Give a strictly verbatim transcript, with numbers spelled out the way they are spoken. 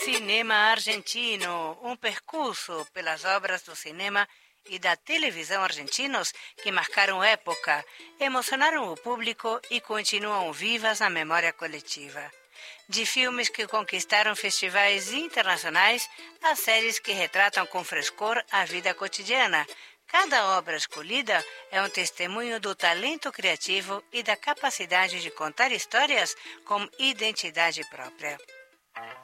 Cinema argentino, um percurso pelas obras do cinema e da televisão argentinos que marcaram época, emocionaram o público e continuam vivas na memória coletiva. De filmes que conquistaram festivais internacionais a séries que retratam com frescor a vida cotidiana, cada obra escolhida é um testemunho do talento criativo e da capacidade de contar histórias com identidade própria.